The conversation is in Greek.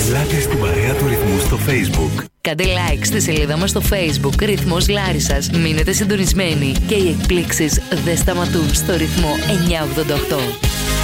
Ελάτε στην παρέα του Ρυθμού στο Facebook. Κάντε like στη σελίδα μας στο Facebook Ρυθμός Λάρισσας. Μείνετε συντονισμένοι και οι εκπλήξεις δεν σταματούν στο Ρυθμό 988.